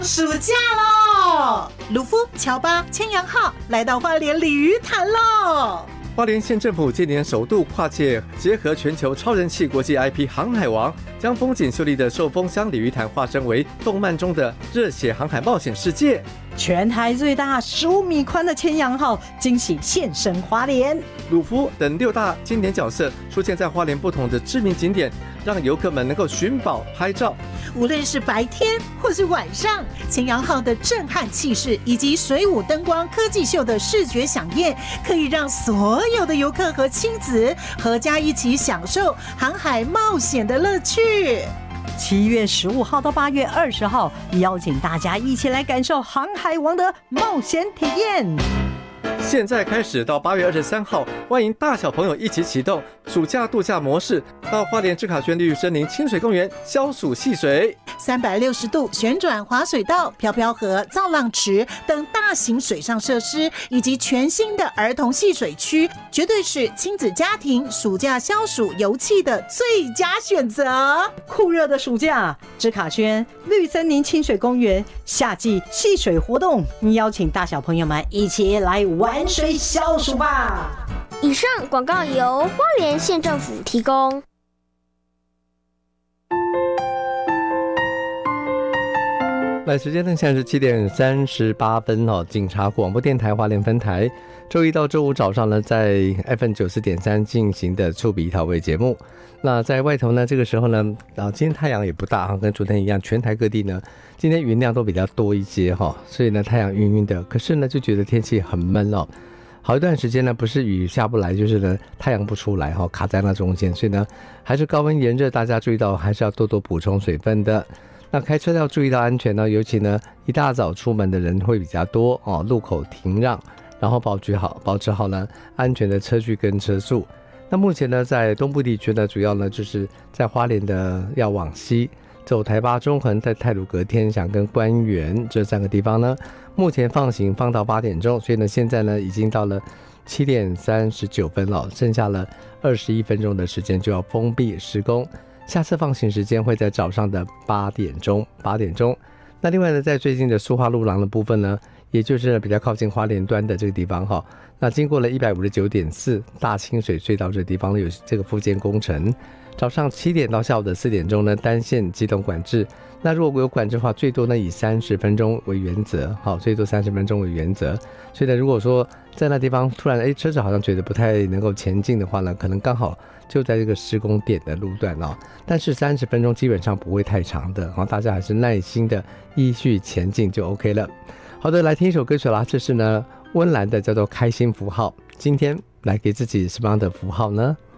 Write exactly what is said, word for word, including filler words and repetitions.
暑假喽！鲁夫、乔巴、千阳号来到花莲鲤鱼潭喽！ 花莲县政府今年首度跨界结合全球超人气国际 I P《航海王》，将风景秀丽的寿丰乡鲤鱼潭化身为动漫中的热血航海冒险世界。 全台最大十五米宽的千阳号惊喜现身花莲， 鲁夫等六大经典角色出现在花莲不同的知名景点，让游客们能够寻宝拍照。 无论是白天或是晚上，千阳号的震撼气势以及水舞灯光科技秀的视觉飨宴，可以让所有的游客和亲子合家一起享受航海冒险的乐趣。 七月十五号到八月二十号，邀请大家一起来感受《航海王》的冒险体验。 现在开始到八月二十三号，欢迎大小朋友一起启动暑假度假模式，到花莲智卡轩绿森林清水公园消暑戏水。 三百六十度旋转滑水道、漂漂河、造浪池等大型水上设施，以及全新的儿童戏水区，绝对是亲子家庭暑假消暑游憩的最佳选择。 酷热的暑假，智卡轩绿森林清水公园夏季戏水活动，邀请大小朋友们一起来玩水消暑吧。 以上广告由花莲县政府提供。 来，时间呢现在是七点三十八分哦。警察广播电台花莲分台，周一到周五早上呢，在 F M 九四点三进行的触笔讨味节目。那在外头呢，这个时候呢，啊，今天太阳也不大哈，跟昨天一样，全台各地呢，今天云量都比较多一些哈，所以呢，太阳晕晕的。可是呢，就觉得天气很闷哦。好一段时间呢，不是雨下不来，就是呢太阳不出来哈，卡在那中间，所以呢，还是高温炎热，大家注意到还是要多多补充水分的。那开车要注意到安全呢，尤其呢一大早出门的人会比较多哦，路口停让，然后保持好保持好呢安全的车距跟车速。那目前呢，在东部地区呢，主要呢就是在花莲的要往西走台八中横，在太鲁阁、天祥跟关园这三个地方呢，目前放行放到八点钟，所以呢现在呢已经到了七点三十九分了，剩下了二十一分钟的时间就要封闭施工。下次放行时间会在早上的八点钟，八点钟。那另外呢，在最近的苏花路廊的部分呢，也就是比较靠近花莲端的这个地方哈，那经过了 一百五十九点四 大清水隧道这个地方呢，有这个复建工程。早上七点到下午的四点钟呢，单线机动管制。那如果有管制的话，最多呢以三十分钟为原则，好，最多三十分钟为原则。所以呢，如果说在那地方突然哎车子好像觉得不太能够前进的话呢，可能刚好就在这个施工点的路段哦。但是三十分钟基本上不会太长的，好，大家还是耐心的依序前进就 OK 了。好的，来听一首歌曲啦，这是呢温岚的叫做《开心符号》。今天来给自己什么样的符号呢？